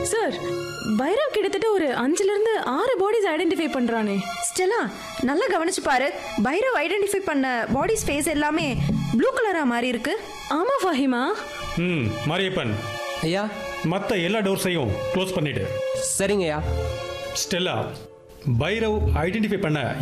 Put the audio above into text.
Sir, Bhairav கிட்டத்தட்ட ஒரு 5ல இருந்து 6 பாடிஸ் ஐடென்டிஃபை பண்றானே. ஸ்டெல்லா நல்லா கவனிச்சு பாரு. பைரவ் ஐடென்டிஃபை பண்ண பாடிஸ் ஃபேஸ் எல்லாமே ப்ளூ கலரா மாறி இருக்கு. ஆமா ஃபாஹிமா. மாரியப்பன் ஐயா, மற்ற எல்லா டோர்ஸையும் க்ளோஸ் பண்ணிடு. சரிங்க ஐயா. ஸ்டெல்லா, பைரவ் ஐடென்டிஃபை பண்ண